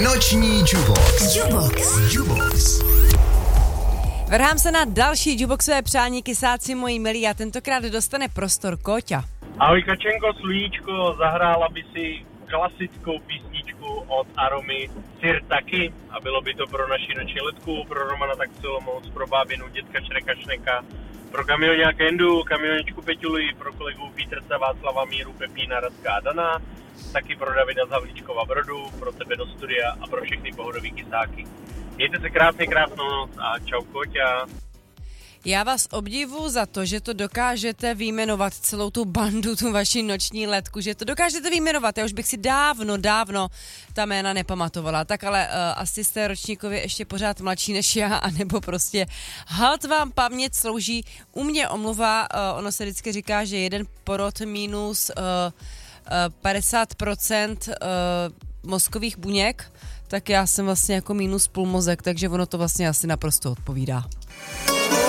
Noční Jubox. Vrhám se na další Juboxové přání, kysáci moji milí, a tentokrát dostane prostor Kóťa. Ahoj Kačenko, sluníčko, zahrála by si klasickou písničku od Aromy Sir taky a bylo by to pro naši noční letku, pro Romana Taxilomouc, pro bábinu dětka Šreka Šneka, pro kamioňák Endu, kamionečku Peťuli, pro kolegu Vítrca, Václava, Míru, Pepína, Radka a Dana, taky pro Davida z Havlíčkova Brodu, pro tebe do studia a pro všechny pohodový kysáky. Mějte se krásně, krásnou noc a čau Kóťa. Já vás obdivuju za to, že to dokážete vyjmenovat celou tu bandu, tu vaši noční letku, že to dokážete vyjmenovat. Já už bych si dávno ta jména nepamatovala. Tak ale asi jste ročníkově ještě pořád mladší než já, anebo prostě halt vám paměť slouží. U mě omluva, ono se vždycky říká, že jeden porod minus 50% mozkových buněk, tak já jsem vlastně jako minus půl mozek, takže ono to vlastně asi naprosto odpovídá.